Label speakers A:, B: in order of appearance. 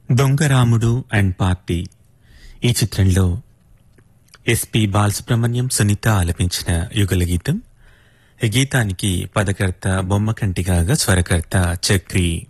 A: Donga Ramudu and party ఈ చిత్రంలో SP Balasubrahmanyam Sunitha ఆలపించిన యుగల గీతం. ఈ గీతానికి పదకర్త బొమ్మకంటి కాగా స్వరకర్త చక్రి.